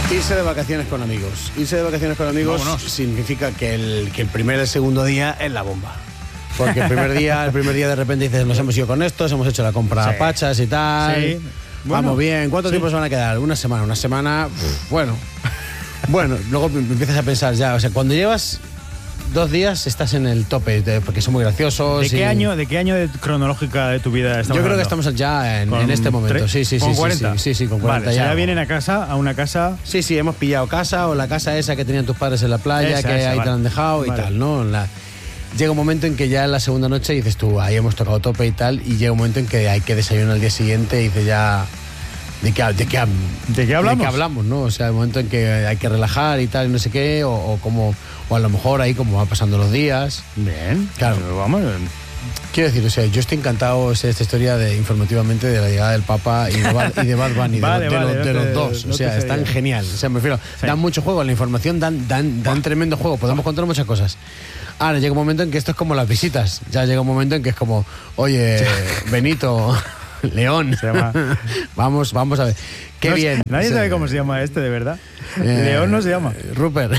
Irse de vacaciones con amigos. Irse de vacaciones con amigos Vámonos. Significa que el primer y el segundo día es la bomba. Porque el primer día de repente dices, nos hemos ido con estos, hemos hecho la compra a pachas y tal. Sí. Bueno, vamos bien. ¿Cuánto tiempo se van a quedar? Una semana. Bueno, luego empiezas a pensar ya. O sea, cuando llevas 2 días estás en el tope, porque son muy graciosos. ¿De qué año de cronológica de tu vida estamos? Yo creo hablando? Que estamos ya en este momento. Sí, ¿Con 40? Sí, con 40 vale, ya. Ya vienen a una casa. Sí, hemos pillado casa o la casa esa que tenían tus padres en la playa, esa, ahí vale. Te la han dejado y tal, ¿no? Llega un momento en que ya en la segunda noche dices tú, ahí hemos tocado tope y tal, y llega un momento en que hay que desayunar al día siguiente y dices ya... ¿De qué hablamos? ¿De qué hablamos, no? O sea, el momento en que hay que relajar y tal, y no sé qué, o a lo mejor ahí como van pasando los días. Bien, claro. Vamos. Quiero decir, o sea, yo estoy encantado de esta historia informativamente de la llegada del Papa y de Bad Bunny, de los dos. O sea, están genial. O sea, me refiero, dan mucho juego, la información dan tremendo juego, podemos contar muchas cosas. Ahora llega un momento en que esto es como las visitas. Ya llega un momento en que es como, oye, Benito, León, vamos a ver. Qué bien. Nadie sabe cómo se llama de verdad. León no se llama. Robert.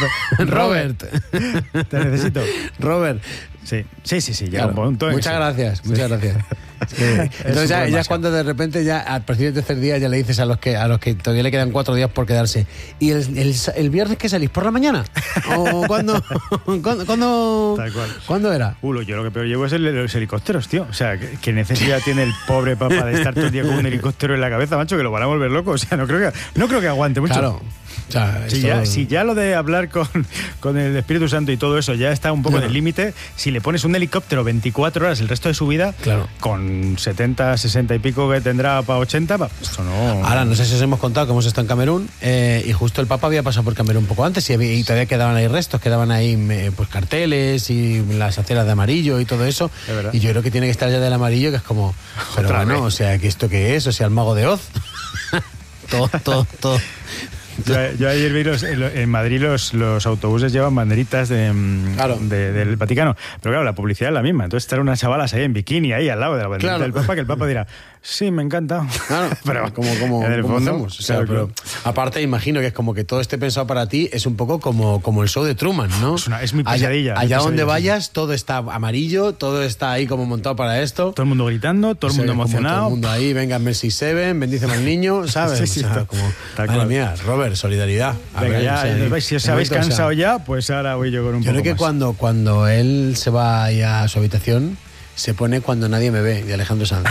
Te necesito. Robert. Sí, ya un punto. Muchas gracias. Entonces ya es cuando de repente ya al partir del tercer día ya le dices a los que todavía le quedan 4 días por quedarse. ¿Y el viernes que salís? ¿Por la mañana? ¿O cuándo? Tal cual. ¿Cuándo era? Yo lo que peor llevo es los helicópteros, tío. O sea, ¿qué necesidad tiene el pobre Papa de estar todo el día con un helicóptero en la cabeza, macho? Que lo van a volver loco. O sea, no creo que aguante mucho. Claro. O sea, si ya lo de hablar con el Espíritu Santo y todo eso ya está un poco en el límite, si le pones un helicóptero 24 horas el resto de su vida, con 70, 60 y pico que tendrá para 80, eso no... Ahora, no sé si os hemos contado que hemos estado en Camerún y justo el Papa había pasado por Camerún un poco antes y todavía quedaban ahí restos, quedaban ahí pues carteles y las aceras de amarillo y todo eso. Y yo creo que tiene que estar ya del amarillo, que es como... Pero bueno, o sea, ¿que esto qué es? O sea, el mago de Oz. todo. Yo ayer vi en Madrid los autobuses llevan banderitas del Vaticano, pero claro, la publicidad es la misma, entonces estar unas chavalas ahí en bikini ahí al lado de la banderita del Papa, que el Papa dirá, sí, me encanta. Claro, pero ¿cómo hacemos? O sea, pero aparte imagino que es como que todo esté pensado para ti, es un poco como el show de Truman, ¿no? Es mi pesadilla. Allá donde vayas, todo está amarillo, todo está ahí como montado para esto. Todo el mundo gritando, todo el mundo emocionado. Todo el mundo ahí, venga, Messi 7, bendíceme al niño, ¿sabes? Sí, o sea, como, madre mía, Robert, solidaridad. Venga, si os habéis cansado ya, pues ahora voy yo con un poco más. Yo creo que cuando él se va ahí a su habitación, se pone Cuando nadie me ve, de Alejandro Sanz.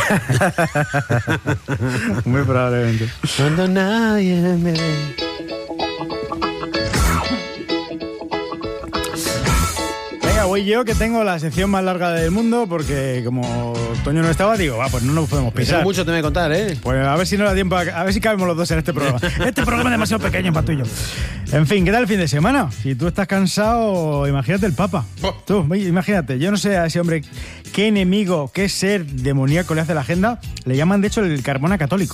Muy probablemente. Cuando nadie me ve. Voy yo, que tengo la sección más larga del mundo, porque como Toño no estaba, digo, pues no nos podemos pisar. Mucho te voy a contar, ¿eh? Pues a ver si no da tiempo, a ver si cabemos los dos en este programa. Este programa es demasiado pequeño para tú y yo. En fin, ¿qué tal el fin de semana? Si tú estás cansado, imagínate el Papa. Tú, imagínate, yo no sé a ese hombre qué enemigo, qué ser demoníaco le hace la agenda. Le llaman, de hecho, el Carmona católico.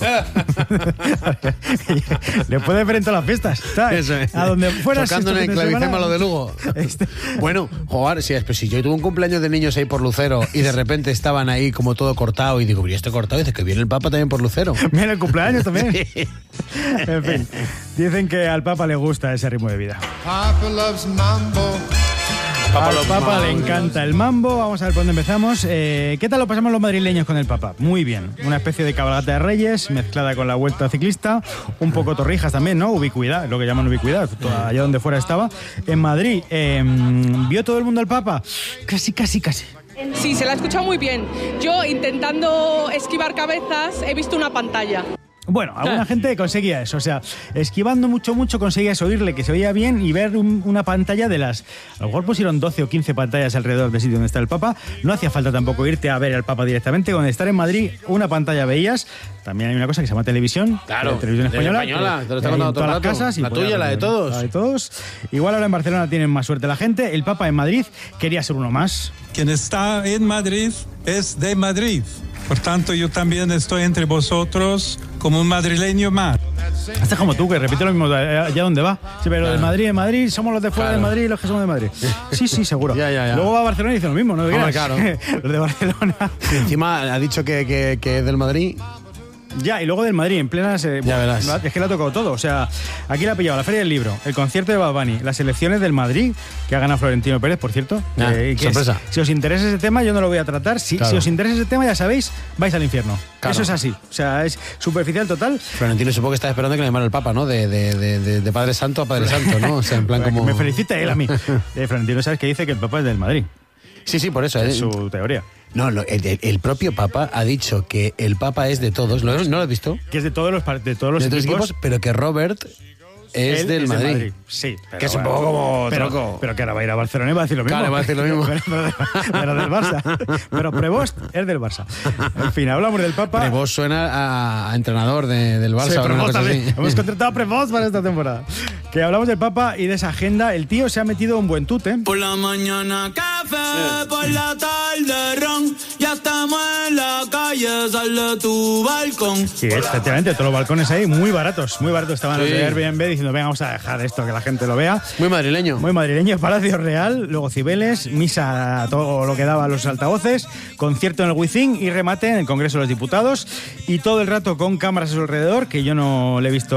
Le puedes ver en todas las fiestas. ¿Sabes? Eso es. A donde fueras. Tocando en el clavicémbalo de Lugo. Bueno, joder, si yo tuve un cumpleaños de niños ahí por Lucero y de repente estaban ahí como todo cortado y digo, ¿y este cortado? Y dice que viene el Papa también por Lucero. Mira, el cumpleaños también. Sí. En fin, dicen que al Papa le gusta ese ritmo de vida. Papa loves mambo. Al Papa le encanta el mambo. Vamos a ver por dónde empezamos. ¿Qué tal lo pasamos los madrileños con el Papa? Muy bien. Una especie de cabalgata de Reyes mezclada con la vuelta ciclista. Un poco torrijas también, ¿no? Ubicuidad, lo que llaman ubicuidad. Allá donde fuera estaba. En Madrid, ¿vio todo el mundo al Papa? Casi. Sí, se la ha escuchado muy bien. Yo, intentando esquivar cabezas, he visto una pantalla. Bueno, alguna gente conseguía eso, o sea, esquivando mucho conseguías oírle que se oía bien y ver una pantalla de las... A lo mejor pusieron 12 o 15 pantallas alrededor del sitio donde está el Papa. No hacía falta tampoco irte a ver al Papa directamente. Con estar en Madrid, una pantalla veías. También hay una cosa que se llama televisión. Claro, televisión española. Te lo está contando todo el rato. Casas, la tuya, la de todos. La de todos. Igual ahora en Barcelona tienen más suerte la gente. El Papa en Madrid quería ser uno más. Quien está en Madrid es de Madrid. Por tanto, yo también estoy entre vosotros como un madrileño más. Hasta como tú, que repite lo mismo allá donde va. Sí, pero de Madrid, somos los de fuera de Madrid los que somos de Madrid. Sí, seguro. Ya. Luego va a Barcelona y dice lo mismo, ¿no? Hombre, claro. Los de Barcelona. Y encima ha dicho que es del Madrid. Ya, y luego del Madrid, en plenas... Ya verás. Es que le ha tocado todo. O sea, aquí le ha pillado la Feria del Libro, el concierto de Bad Bunny, las elecciones del Madrid, que ha ganado Florentino Pérez, por cierto. Sorpresa. Si os interesa ese tema, yo no lo voy a tratar. Si os interesa ese tema, ya sabéis, vais al infierno. Claro. Eso es así. O sea, es superficial total. Florentino supongo que está esperando que le llamara el Papa, ¿no? De Padre Santo a Padre Santo, ¿no? O sea, en plan como... Me felicita él a mí. Florentino, ¿sabes qué dice? Que el Papa es del Madrid. Sí, por eso. Es su teoría. No, el propio Papa ha dicho que el Papa es de todos. ¿No lo has visto? Que es de todos los equipos, pero que Robert es del Madrid. Sí. Pero, que es un poco como troco. Pero que ahora va a ir a Barcelona y va a decir lo mismo. Claro, va a decir lo mismo. pero del Barça. Pero Prevost es del Barça. En fin, hablamos del Papa. Prevost suena a entrenador del Barça. Sí, o una cosa así. Hemos contratado a Prevost para esta temporada. Que hablamos del Papa y de esa agenda. El tío se ha metido un buen tute. Por la mañana café, por la tarde ron. Ya estamos en la calle, sal de tu balcón. Sí, efectivamente, todos los balcones ahí muy baratos. Muy baratos estaban los de Airbnb diciendo, venga, vamos a dejar esto, que la gente lo vea. Muy madrileño. Muy madrileño, Palacio Real, luego Cibeles, misa, todo lo que daba a los altavoces, concierto en el Wizzing y remate en el Congreso de los Diputados. Y todo el rato con cámaras a su alrededor, que yo no le he visto